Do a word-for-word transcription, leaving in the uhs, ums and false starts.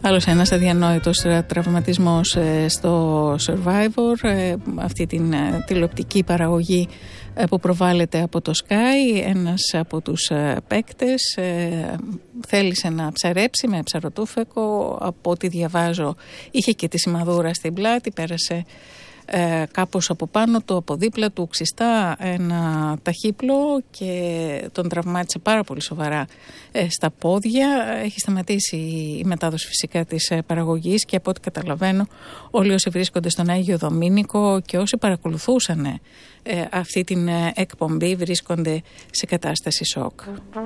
Άλλος ένας αδιανόητος τραυματισμός στο Survivor, αυτή την τηλεοπτική παραγωγή που προβάλλεται από το Sky. Ένας από τους παίκτες θέλησε να ψαρέψει με ψαροτούφεκο, από ό,τι διαβάζω είχε και τη σημαδούρα στην πλάτη, πέρασε Ε, κάπως από πάνω του, από δίπλα του, ξιστά ένα ταχύπλο και τον τραυμάτισε πάρα πολύ σοβαρά ε, στα πόδια. Έχει σταματήσει η μετάδοση φυσικά της ε, παραγωγής και από ό,τι καταλαβαίνω όλοι όσοι βρίσκονται στον Άγιο Δομήνικο και όσοι παρακολουθούσαν ε, αυτή την ε, εκπομπή βρίσκονται σε κατάσταση σοκ.